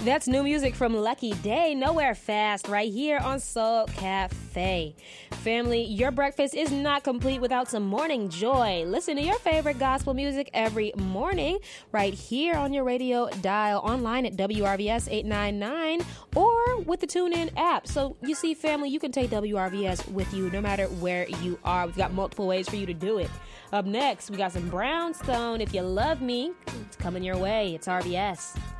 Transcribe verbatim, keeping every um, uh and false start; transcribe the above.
That's new music from Lucky Day, Nowhere Fast, right here on Soul Cafe. Family, your breakfast is not complete without some morning joy. Listen to your favorite gospel music every morning right here on your radio dial, online at W R V S eight ninety-nine or with the TuneIn app. So you see, family, you can take W R V S with you no matter where you are. We've got multiple ways for you to do it. Up next, we got some Brownstone. If You Love Me, it's coming your way. It's R V S.